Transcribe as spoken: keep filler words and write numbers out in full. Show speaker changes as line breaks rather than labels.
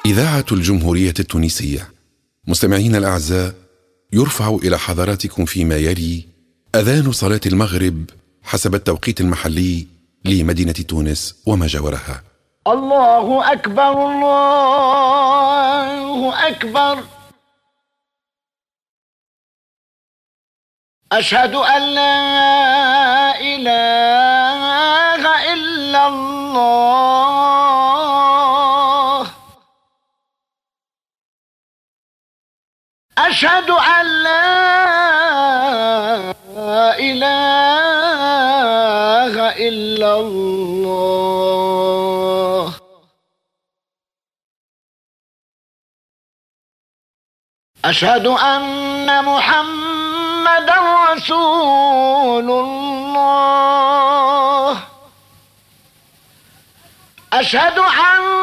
إذاعة الجمهورية التونسية. مستمعين الأعزاء، يرفع إلى حضراتكم فيما يلي أذان صلاة المغرب حسب التوقيت المحلي لمدينة تونس وما جاورها.
الله أكبر، الله أكبر، أشهد أن لا إله إلا الله، أشهد أن لا إله إلا الله، أشهد أن محمدًا رسول الله، أشهد أن